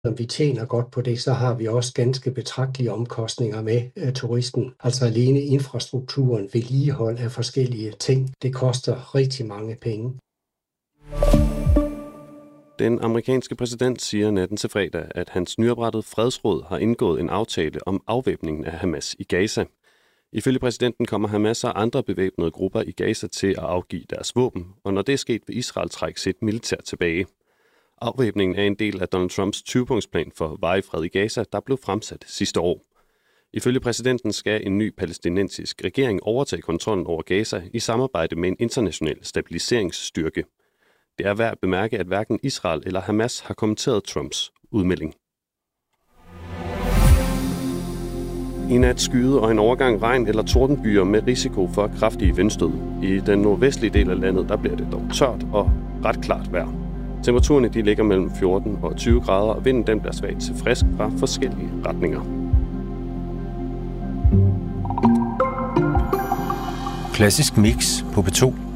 Når vi tjener godt på det, så har vi også ganske betragtelige omkostninger med turismen. Altså alene infrastrukturen, vedligehold af forskellige ting, det koster rigtig mange penge. Den amerikanske præsident siger natten til fredag, at hans nyoprettede fredsråd har indgået en aftale om afvæbningen af Hamas i Gaza. Ifølge præsidenten kommer Hamas og andre bevæbnede grupper i Gaza til at afgive deres våben, og når det er sket, vil Israel trække sit militær tilbage. Afvæbningen er en del af Donald Trumps 20-punktsplan for varig fred i Gaza, der blev fremsat sidste år. Ifølge præsidenten skal en ny palæstinensisk regering overtage kontrollen over Gaza i samarbejde med en international stabiliseringsstyrke. Det er værd at bemærke, at hverken Israel eller Hamas har kommenteret Trumps udmelding. I nat skyde og en overgang regn eller tordenbyer med risiko for kraftige vindstød. I den nordvestlige del af landet der bliver det dog tørt og ret klart vejr. Temperaturerne de ligger mellem 14 og 20 grader, og vinden den bliver svagt til frisk fra forskellige retninger. Klassisk mix på P2.